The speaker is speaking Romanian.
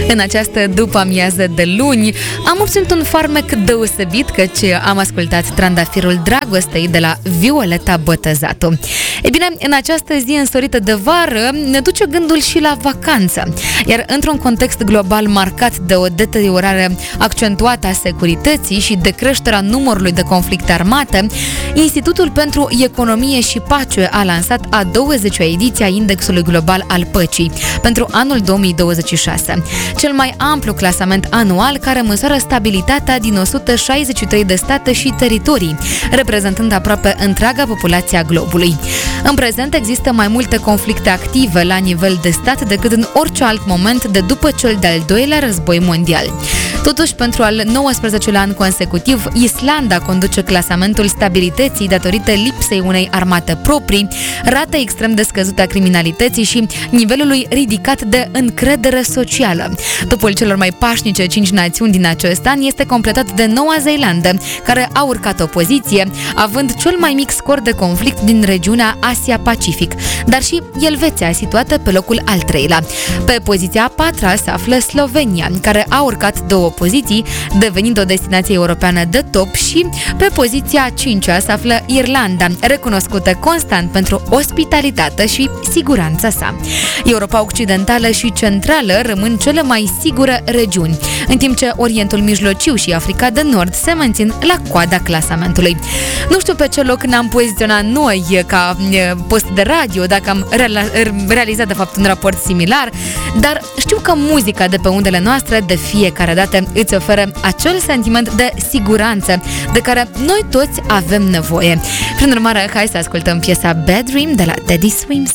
În această după-amiază de luni am obținut un farmec deosebit, căci am ascultat Trandafirul Dragostei de la Violeta Botezatu. E bine, în această zi însorită de vară ne duce gândul și la vacanță, iar într-un context global marcat de o deteriorare accentuată a securității și de creșterea numărului de conflicte armate, Institutul pentru Economie și Pace a lansat a 20-a ediție a Indexului Global al Păcii pentru anul 2026, cel mai amplu clasament anual care măsoară stabilitatea din 163 de state și teritorii, reprezentând aproape întreaga populație a globului. În prezent există mai multe conflicte active la nivel de stat decât în orice alt moment de după cel de-al doilea război mondial. Totuși, pentru al 19-lea an consecutiv, Islanda conduce clasamentul stabilității datorită lipsei unei armate proprii, rata extrem de scăzută a criminalității și nivelului ridicat de încredere socială. Topul celor mai pașnice 5 națiuni din acest an este completat de Noua Zeelandă, care a urcat o poziție, având cel mai mic scor de conflict din regiunea Asia-Pacific, dar și Elveția, situată pe locul al 3-lea. Pe poziția a 4-a se află Slovenia, care a urcat 2 poziții, devenind o destinație europeană de top, și pe poziția a 5-a se află Irlanda, recunoscută constant pentru ospitalitate și siguranța sa. Europa Occidentală și Centrală rămân cele mai sigure regiuni, în timp ce Orientul Mijlociu și Africa de Nord se mențin la coada clasamentului. Nu știu pe ce loc ne-am poziționat noi ca post de radio, dacă am realizat de fapt un raport similar, dar știu că muzica de pe undele noastre de fiecare dată îți oferă acel sentiment de siguranță de care noi toți avem nevoie. Prin urmare, hai să ascultăm piesa Bad Dream de la Teddy Swims.